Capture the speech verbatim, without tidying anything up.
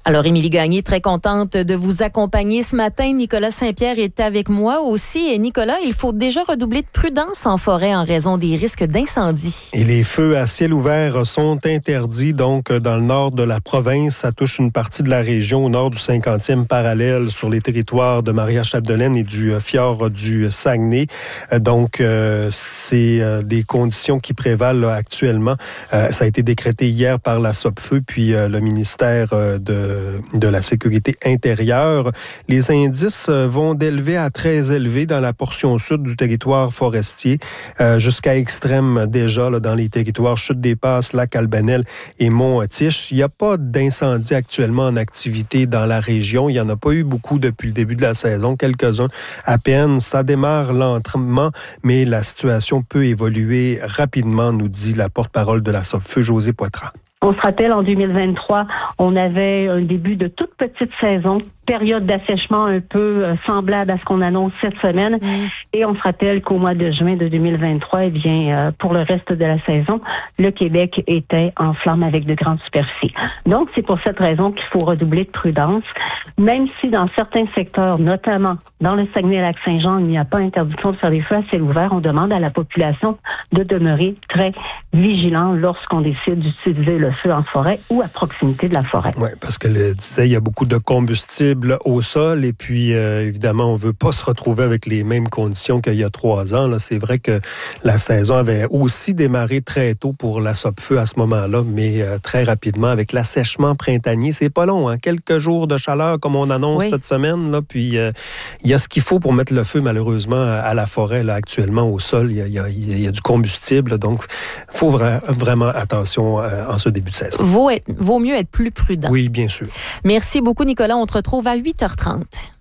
Alors, Émilie Gagné, très contente de vous accompagner ce matin. Nicolas Saint-Pierre est avec moi aussi. Et Nicolas, il faut déjà redoubler de prudence en forêt en raison des risques d'incendie. Et les feux à ciel ouvert sont interdits, donc, dans le nord de la province. Ça touche une partie de la région au nord du cinquantième parallèle sur les territoires de Maria-Chapdelaine et du fjord du Saguenay. Donc, euh, c'est euh, des conditions qui prévalent là, actuellement. Euh, ça a été décrété hier par la Sopfeu, puis euh, le ministère euh, de de la sécurité intérieure. Les indices vont d'élevé à très élevé dans la portion sud du territoire forestier, euh, jusqu'à extrême déjà là, dans les territoires Chute-des-Passes, Lac-Albanel et Mont-Tiche. Il n'y a pas d'incendie actuellement en activité dans la région. Il n'y en a pas eu beaucoup depuis le début de la saison, quelques-uns à peine. Ça démarre lentement, mais la situation peut évoluer rapidement, nous dit la porte-parole de la Sopfeu, Josée Poitras. On se rappelle, en deux mille vingt-trois, on avait un début de toute petite saison, période d'assèchement un peu semblable à ce qu'on annonce cette semaine. Mmh. Et on se rappelle qu'au mois de juin de deux mille vingt-trois, eh bien, euh, pour le reste de la saison, le Québec était en flammes avec de grandes superficies. Donc, c'est pour cette raison qu'il faut redoubler de prudence, même si dans certains secteurs, notamment dans le Saguenay-Lac-Saint-Jean, il n'y a pas interdiction de faire des feux à ciel ouvert. On demande à la population de demeurer très vigilant lorsqu'on décide d'utiliser le feu en forêt ou à proximité de la forêt. Oui, parce que le disait, il y a beaucoup de combustible au sol et puis euh, évidemment, on veut pas se retrouver avec les mêmes conditions qu'il y a trois ans. Là, c'est vrai que la saison avait aussi démarré très tôt pour la Sopfeu à ce moment-là, mais euh, très rapidement avec l'assèchement printanier. C'est pas long, hein? Quelques jours de chaleur comme on annonce oui. cette semaine. Là, puis euh, il y a ce qu'il faut pour mettre le feu malheureusement à la forêt là, actuellement au sol. Il y a, il y a, il y a du combustible, donc il faut vra- vraiment attention euh, en ce début de saison. Vaut, être, vaut mieux être plus prudent. Oui, bien sûr. Merci beaucoup, Nicolas. On te retrouve à huit heures trente.